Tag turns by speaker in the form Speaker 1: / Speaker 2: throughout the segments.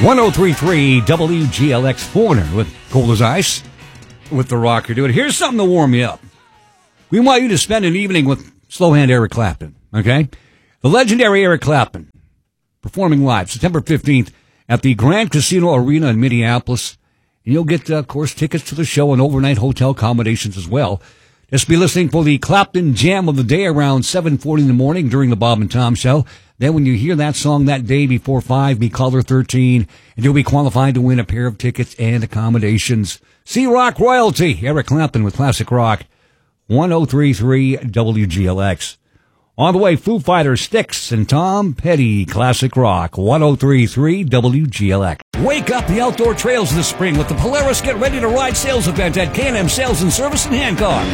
Speaker 1: 1033 WGLX Corner with Cold as Ice with the Rocker Dude. Here's something to warm you up. We want you to spend an evening with slow hand Eric Clapton, okay? The legendary Eric Clapton performing live September 15th at the Grand Casino Arena in Minneapolis. And you'll get, of course, tickets to the show and overnight hotel accommodations as well. Just be listening for the Clapton Jam of the Day around 7:40 in the morning during the Bob and Tom Show. Then when you hear that song that day before 5, be caller 13, and you'll be qualified to win a pair of tickets and accommodations. See Rock Royalty, Eric Clapton with Classic Rock, 1033 WGLX. On the way, Foo Fighters, Styx, and Tom Petty, Classic Rock, 1033 WGLX. Wake up the outdoor trails of the spring with the Polaris Get Ready to Ride sales event at K&M Sales and Service in Hancock.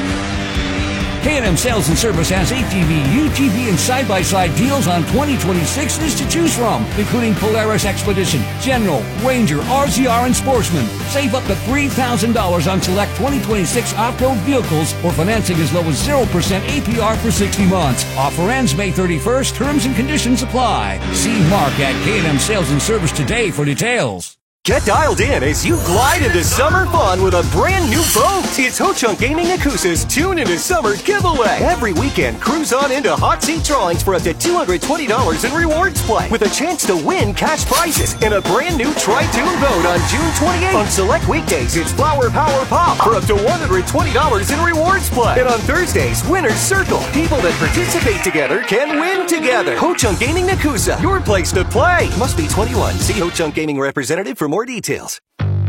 Speaker 1: K&M Sales and Service has ATV, UTV, and side-by-side deals on 2026s to choose from, including Polaris Expedition, General, Ranger, RZR, and Sportsman. Save up to $3,000 on select 2026 off-road vehicles or financing as low as 0% APR for 60 months. Offer ends May 31st. Terms and conditions apply. See Mark at K&M Sales and Service today for details.
Speaker 2: Get dialed in as you glide into summer fun with a brand new boat. It's Ho Chunk Gaming Nakusa's Tune Into Summer giveaway. Every weekend, cruise on into hot seat drawings for up to $220 in rewards play with a chance to win cash prizes and a brand new Tri-Tune boat on June 28th. On select weekdays, it's Flower Power Pop for up to $120 in rewards play. And on Thursdays, Winner's Circle. People that participate together can win together. Ho Chunk Gaming Nakusa, your place to play. Must be 21. See Ho Chunk Gaming representative for more details.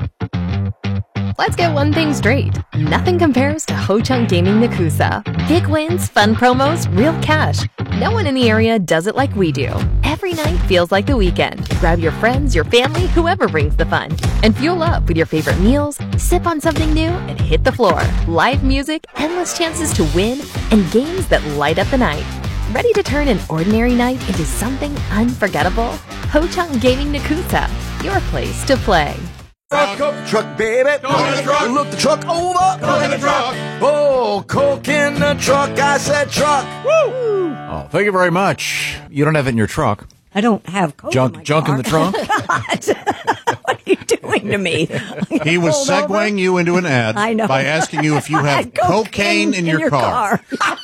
Speaker 3: Let's get one thing straight. Nothing compares to Ho Chunk Gaming Nakusa. Big wins, fun promos, real cash. No one in the area does it like we do. Every night feels like the weekend. Grab your friends, your family, whoever brings the fun. And fuel up with your favorite meals, sip on something new, and hit the floor. Live music, endless chances to win, and games that light up the night. Ready to turn an ordinary night into something unforgettable? Ho Chunk Gaming Nakusa, your place to play.
Speaker 4: Truck, baby.
Speaker 5: Go in the truck.
Speaker 4: Look the truck over.
Speaker 5: Go in the truck.
Speaker 4: Oh, coke in the truck. I said truck.
Speaker 5: Woo!
Speaker 6: Oh, thank you very much. You don't have it in your truck.
Speaker 7: I don't have coke in my
Speaker 6: Junk
Speaker 7: car.
Speaker 6: in the trunk?
Speaker 7: God. What are you doing to me?
Speaker 5: He was
Speaker 7: Pulled
Speaker 5: segueing
Speaker 7: over?
Speaker 5: you into an ad
Speaker 7: I know.
Speaker 5: by asking you if you have cocaine in your car.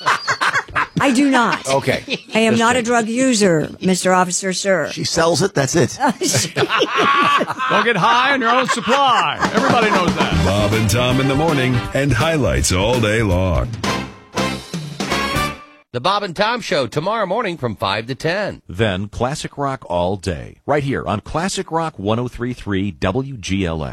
Speaker 7: I do not.
Speaker 6: Okay.
Speaker 7: I am not a drug user, Mr. Officer, sir.
Speaker 4: She sells it. That's it.
Speaker 8: Don't get high on your own supply. Everybody knows that.
Speaker 9: Bob and Tom in the morning and highlights all day long.
Speaker 10: The Bob and Tom Show tomorrow morning from 5 to 10.
Speaker 6: Then Classic Rock all day, right here on Classic Rock 1033 WGLX.